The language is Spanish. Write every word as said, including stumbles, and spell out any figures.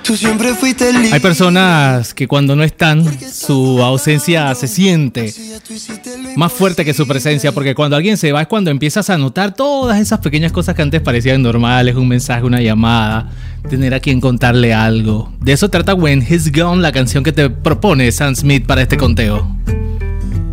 Tú siempre fuiste el... Hay personas que cuando no están, su ausencia se siente más fuerte que su presencia, porque cuando alguien se va es cuando empiezas a notar todas esas pequeñas cosas que antes parecían normales, un mensaje, una llamada, tener a quien contarle algo. De eso trata When He's Gone, la canción que te propone Sam Smith para este conteo.